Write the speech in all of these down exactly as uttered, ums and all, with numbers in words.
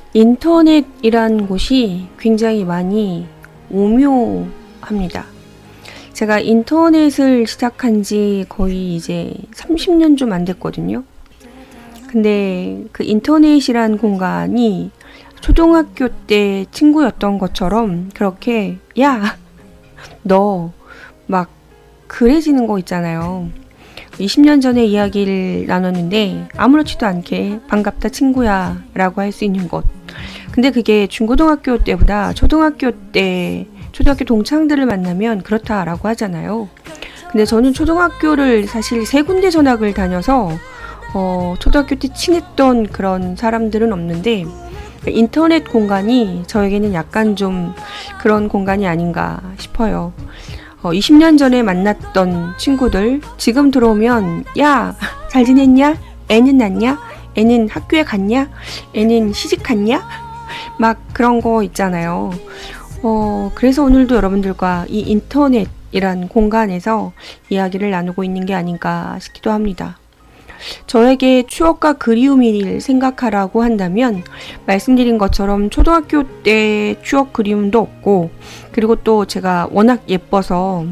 인터넷이란 곳이 굉장히 많이 오묘합니다. 제가 인터넷을 시작한 지 거의 이제 삼십 년 좀 안 됐거든요. 근데 그 인터넷이란 공간이 초등학교 때 친구였던 것처럼 그렇게 야, 너 막 그래지는 거 있잖아요. 이십 년 전에 이야기를 나눴는데 아무렇지도 않게 반갑다 친구야 라고 할 수 있는 곳. 근데 그게 중고등학교 때보다 초등학교 때 초등학교 동창들을 만나면 그렇다라고 하잖아요. 근데 저는 초등학교를 사실 세 군데 전학을 다녀서 어, 초등학교 때 친했던 그런 사람들은 없는데 인터넷 공간이 저에게는 약간 좀 그런 공간이 아닌가 싶어요. 어, 이십 년 전에 만났던 친구들 지금 들어오면 야, 잘 지냈냐? 애는 낳냐? 애는 학교에 갔냐? 애는 시집 갔냐? 막 그런 거 있잖아요. 어, 그래서 오늘도 여러분들과 이 인터넷이란 공간에서 이야기를 나누고 있는 게 아닌가 싶기도 합니다. 저에게 추억과 그리움을 생각하라고 한다면 말씀드린 것처럼 초등학교 때 추억 그리움도 없고, 그리고 또 제가 워낙 예뻐서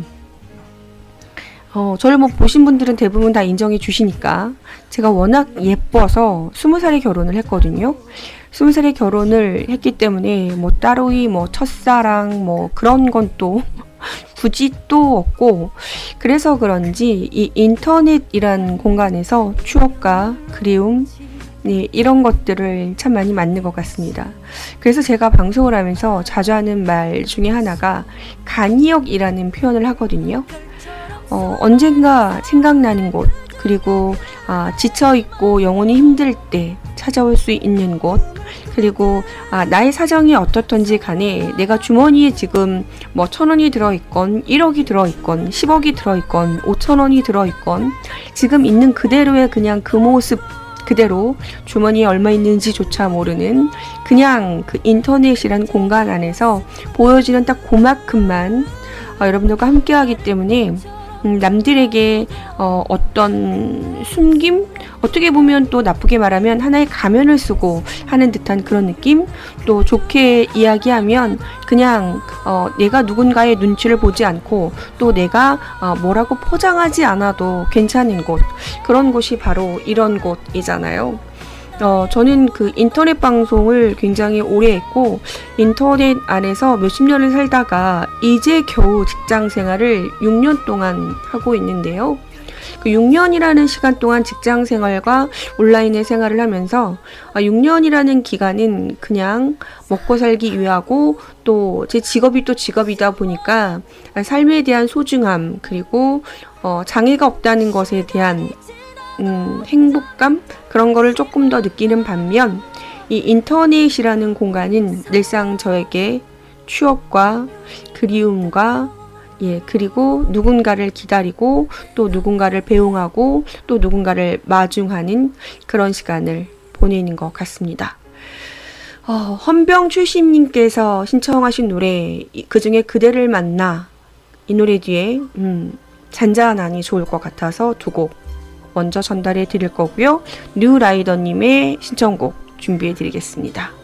어, 저를 뭐 보신 분들은 대부분 다 인정해 주시니까 제가 워낙 예뻐서 스무 살에 결혼을 했거든요. 스무 살에 결혼을 했기 때문에 뭐 따로이 뭐 첫사랑 뭐 그런 건 또 굳이 또 없고, 그래서 그런지 이 인터넷이란 공간에서 추억과 그리움, 네, 이런 것들을 참 많이 만든 것 같습니다. 그래서 제가 방송을 하면서 자주 하는 말 중에 하나가 간이역이라는 표현을 하거든요. 어, 언젠가 생각나는 곳, 그리고 아, 지쳐있고 영혼이 힘들 때 찾아올 수 있는 곳, 그리고 아, 나의 사정이 어떻든지 간에 내가 주머니에 지금 뭐 천 원이 들어있건 일억이 들어있건 십억이 들어있건 오천 원이 들어있건 지금 있는 그대로의 그냥 그 모습 그대로 주머니에 얼마 있는지조차 모르는 그냥 그 인터넷이란 공간 안에서 보여지는 딱 그만큼만 어, 여러분들과 함께하기 때문에 음, 남들에게 어, 어떤 숨김? 어떻게 보면 또 나쁘게 말하면 하나의 가면을 쓰고 하는 듯한 그런 느낌? 또 좋게 이야기하면 그냥 어, 내가 누군가의 눈치를 보지 않고 또 내가 어, 뭐라고 포장하지 않아도 괜찮은 곳, 그런 곳이 바로 이런 곳이잖아요. 어, 저는 그 인터넷 방송을 굉장히 오래 했고 인터넷 안에서 몇십 년을 살다가 이제 겨우 직장 생활을 육 년 동안 하고 있는데요. 그 육 년이라는 시간 동안 직장 생활과 온라인의 생활을 하면서 아, 육 년이라는 기간은 그냥 먹고 살기 위하고 또 제 직업이 또 직업이다 보니까 삶에 대한 소중함, 그리고 어, 장애가 없다는 것에 대한 음, 행복감? 그런 거를 조금 더 느끼는 반면 이 인터넷이라는 공간은 늘상 저에게 추억과 그리움과 예, 그리고 누군가를 기다리고 또 누군가를 배웅하고 또 누군가를 마중하는 그런 시간을 보내는 것 같습니다. 어, 헌병출신님께서 신청하신 노래, 그 중에 그대를 만나, 이 노래 뒤에 음, 잔잔하니 좋을 것 같아서 두 곡 먼저 전달해 드릴 거고요. 뉴라이더님의 신청곡 준비해 드리겠습니다.